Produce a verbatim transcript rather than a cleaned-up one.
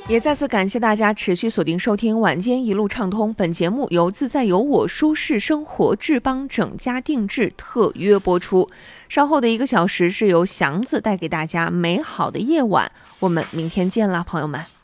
也再次感谢大家持续锁定收听晚间一路畅通，本节目由自在有我舒适生活智邦整家定制特约播出。稍后的一个小时是由祥子带给大家美好的夜晚，我们明天见啦，朋友们。